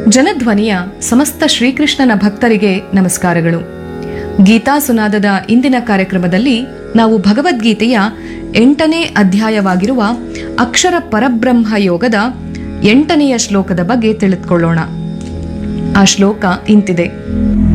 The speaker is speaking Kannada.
ಜನಧ್ವನಿಯ ಸಮಸ್ತ ಶ್ರೀಕೃಷ್ಣನ ಭಕ್ತರಿಗೆ ನಮಸ್ಕಾರಗಳು. ಗೀತಾ ಸುನಾದದ ಇಂದಿನ ಕಾರ್ಯಕ್ರಮದಲ್ಲಿ ನಾವು ಭಗವದ್ಗೀತೆಯ 8ನೇ ಅಧ್ಯಾಯವಾಗಿರುವ ಅಕ್ಷರ ಪರಬ್ರಹ್ಮ ಯೋಗದ 8ನೆಯ ಶ್ಲೋಕದ ಬಗ್ಗೆ ತಿಳಿದುಕೊಳ್ಳೋಣ. ಆ ಶ್ಲೋಕ ಇಂತಿದೆ: